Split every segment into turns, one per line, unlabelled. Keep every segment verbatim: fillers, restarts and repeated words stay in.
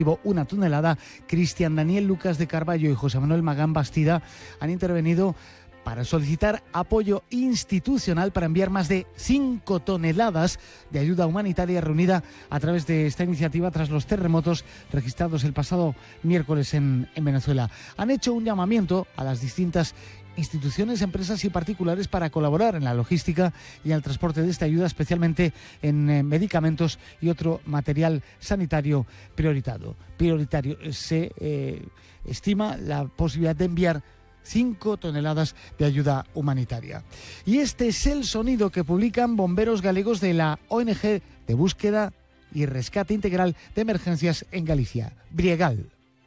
una tonelada. Cristian Daniel Lucas de Carballo y José Manuel Magán Bastida han intervenido para solicitar apoyo institucional para enviar más de cinco toneladas de ayuda humanitaria reunida a través de esta iniciativa tras los terremotos registrados el pasado miércoles en, en Venezuela. Han hecho un llamamiento a las distintas instituciones, empresas y particulares para colaborar en la logística y en el transporte de esta ayuda, especialmente en eh, medicamentos y otro material sanitario prioritario. prioritario. Se eh, estima la posibilidad de enviar cinco toneladas de ayuda humanitaria. Y este es el sonido que publican bomberos galegos de la O N G de búsqueda y rescate integral de emergencias en Galicia, Briegal.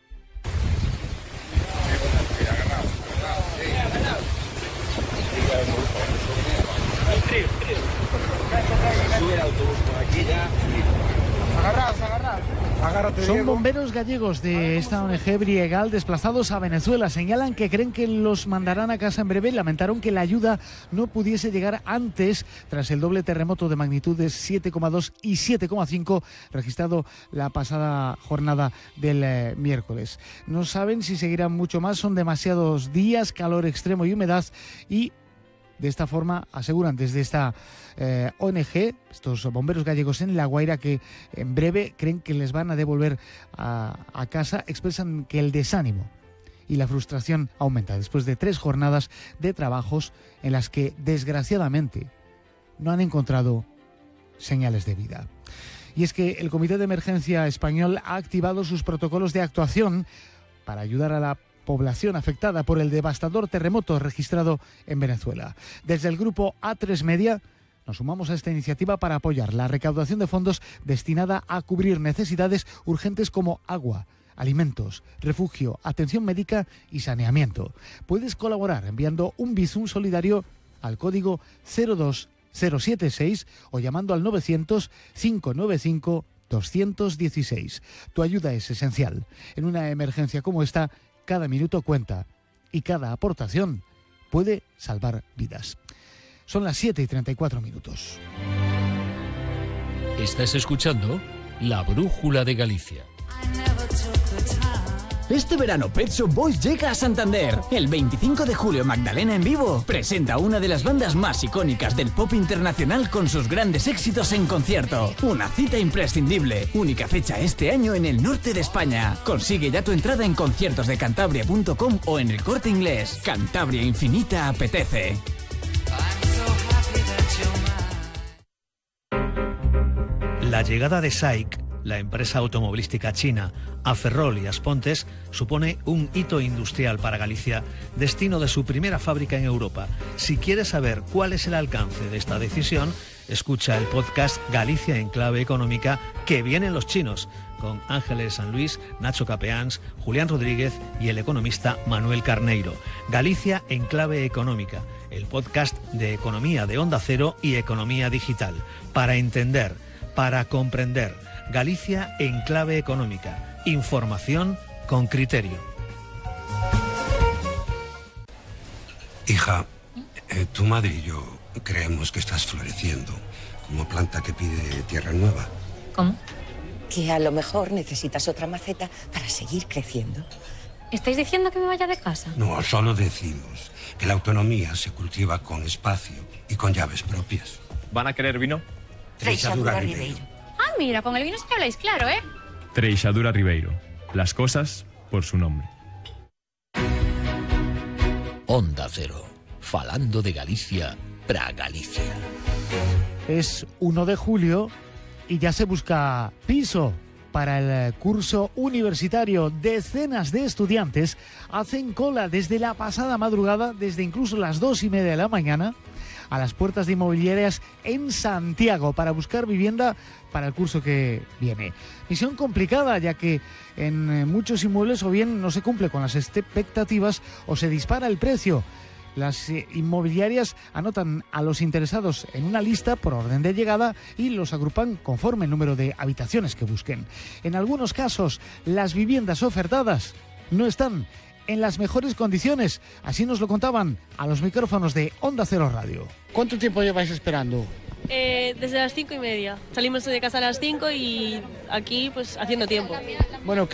Son bomberos gallegos de esta O N G Briegal desplazados a Venezuela. Señalan que creen que los mandarán a casa en breve. Lamentaron que la ayuda no pudiese llegar antes tras el doble terremoto de magnitud de siete coma dos y siete coma cinco registrado la pasada jornada del eh, miércoles. No saben si seguirán mucho más. Son demasiados días, calor extremo y humedad, y de esta forma aseguran desde esta eh, O N G, estos bomberos gallegos en La Guaira, que en breve creen que les van a devolver a, a casa. Expresan que el desánimo y la frustración aumenta después de tres jornadas de trabajos en las que desgraciadamente no han encontrado señales de vida. Y es que el Comité de Emergencia Español ha activado sus protocolos de actuación para ayudar a la población afectada por el devastador terremoto registrado en Venezuela. Desde el grupo A tres Media nos sumamos a esta iniciativa para apoyar la recaudación de fondos destinada a cubrir necesidades urgentes como agua, alimentos, refugio, atención médica y saneamiento. Puedes colaborar enviando un Bizum solidario al código cero dos cero siete seis o llamando al novecientos, cinco nueve cinco, dos uno seis. Tu ayuda es esencial. En una emergencia como esta, cada minuto cuenta y cada aportación puede salvar vidas. Son las siete y treinta y cuatro minutos.
Estás escuchando La Brújula de Galicia.
Este verano Pet Shop Boys llega a Santander. El veinticinco de julio Magdalena en Vivo presenta una de las bandas más icónicas del pop internacional con sus grandes éxitos en concierto. Una cita imprescindible. Única fecha este año en el norte de España. Consigue ya tu entrada en conciertos de cantabria punto com o en el Corte Inglés. Cantabria Infinita apetece.
La llegada de S A I C, la empresa automovilística china, a Ferrol y Aspontes, supone un hito industrial para Galicia, destino de su primera fábrica en Europa. Si quieres saber cuál es el alcance de esta decisión, escucha el podcast Galicia en Clave Económica, que vienen los chinos, con Ángeles San Luis, Nacho Capeans, Julián Rodríguez y el economista Manuel Carneiro. Galicia en Clave Económica, el podcast de economía de Onda Cero y economía digital, para entender, para comprender. Galicia en Clave Económica. Información con criterio.
Hija, eh, tu madre y yo creemos que estás floreciendo como planta que pide tierra nueva.
¿Cómo?
Que a lo mejor necesitas otra maceta para seguir creciendo.
¿Estáis diciendo que me vaya de casa?
No, solo decimos que la autonomía se cultiva con espacio y con llaves propias.
¿Van a querer vino?
Treixadura Ribeiro.
Ah, mira, con el vino sí que habláis claro, ¿eh?
Treixadura Ribeiro. Las cosas por su nombre.
Onda Cero. Falando de Galicia para Galicia.
Es uno de julio y ya se busca piso para el curso universitario. Decenas de estudiantes hacen cola desde la pasada madrugada, desde incluso las dos y media de la mañana, a las puertas de inmobiliarias en Santiago para buscar vivienda para el curso que viene. Misión complicada, ya que en muchos inmuebles o bien no se cumple con las expectativas o se dispara el precio. Las inmobiliarias anotan a los interesados en una lista por orden de llegada y los agrupan conforme el número de habitaciones que busquen. En algunos casos, las viviendas ofertadas no están en las mejores condiciones. Así nos lo contaban a los micrófonos de Onda Cero Radio. ¿Cuánto tiempo lleváis esperando?
Eh, desde las cinco y media. Salimos de casa a las cinco y aquí pues haciendo tiempo.
Bueno,